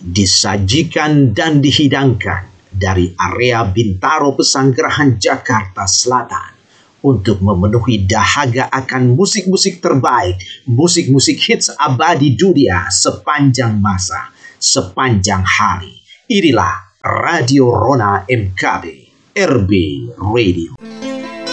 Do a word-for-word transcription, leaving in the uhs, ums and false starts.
disajikan dan dihidangkan dari area Bintaro Pesanggerahan Jakarta Selatan untuk memenuhi dahaga akan musik-musik terbaik, musik-musik hits abadi dunia sepanjang masa, sepanjang hari. Inilah Radio Rona M K B, R B Radio.